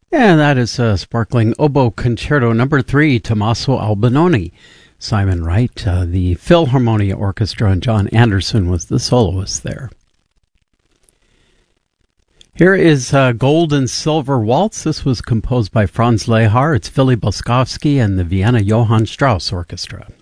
And that is Sparkling Oboe Concerto Number 3, Tommaso Albinoni. Simon Wright, the Philharmonia Orchestra, and John Anderson was the soloist there. Here is Gold and Silver Waltz. This was composed by Franz Lehár. It's Philly Boskovsky and the Vienna Johann Strauss Orchestra.